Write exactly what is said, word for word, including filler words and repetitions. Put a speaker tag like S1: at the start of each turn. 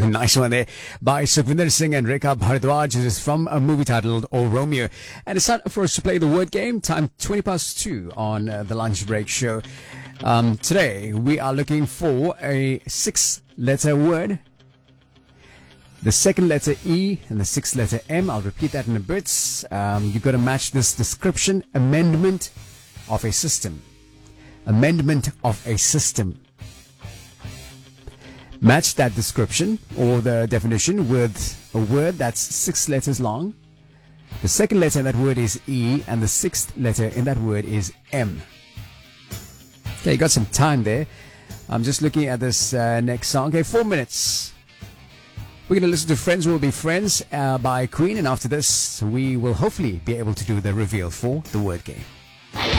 S1: Nice one there by Sukhvinder Singh and Rekha Bharadwaj. It is from a movie titled Oh Romeo. And it's time for us to play the word game. Time twenty past two on uh, the Lunch Break Show. Um, today, we are looking for a six-letter word. The second letter E and the sixth letter M. I'll repeat that in a bit. Um, you've got to match this description. Amendment of a system. Amendment of a system. Match that description or the definition with a word that's six letters long. The second letter in that word is E and the sixth letter in that word is M. Okay, you got some time there. I'm just looking at this uh, next song. Okay, four minutes. We're going to listen to Friends Will Be Friends uh, by Queen, and after this we will hopefully be able to do the reveal for the word game.